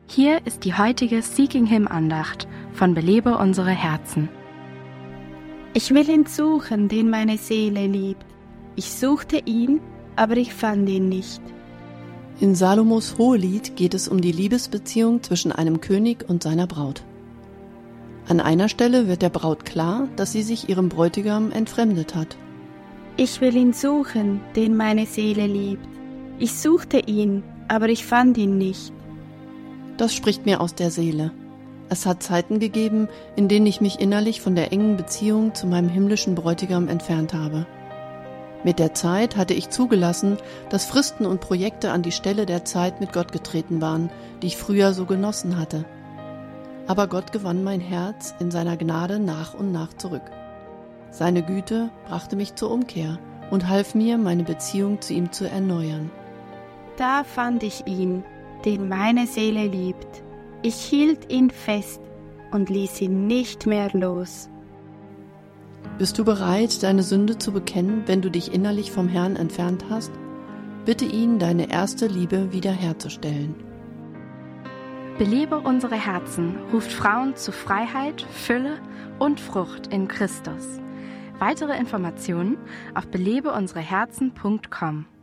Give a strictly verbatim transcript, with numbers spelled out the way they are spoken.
Hier ist die heutige Seeking Him Andacht von Belebe unsere Herzen. Ich will ihn suchen, den meine Seele liebt. Ich suchte ihn, aber ich fand ihn nicht. In Salomos Hohelied geht es um die Liebesbeziehung zwischen einem König und seiner Braut. An einer Stelle wird der Braut klar, dass sie sich ihrem Bräutigam entfremdet hat. Ich will ihn suchen, den meine Seele liebt. Ich suchte ihn, aber ich fand ihn nicht. Das spricht mir aus der Seele. Es hat Zeiten gegeben, in denen ich mich innerlich von der engen Beziehung zu meinem himmlischen Bräutigam entfernt habe. Mit der Zeit hatte ich zugelassen, dass Fristen und Projekte an die Stelle der Zeit mit Gott getreten waren, die ich früher so genossen hatte. Aber Gott gewann mein Herz in seiner Gnade nach und nach zurück. Seine Güte brachte mich zur Umkehr und half mir, meine Beziehung zu ihm zu erneuern. Da fand ich ihn, den meine Seele liebt. Ich hielt ihn fest und ließ ihn nicht mehr los. Bist du bereit, deine Sünde zu bekennen, wenn du dich innerlich vom Herrn entfernt hast? Bitte ihn, deine erste Liebe wiederherzustellen. Belebe unsere Herzen ruft Frauen zu Freiheit, Fülle und Frucht in Christus. Weitere Informationen auf belebe unsere herzen punkt com.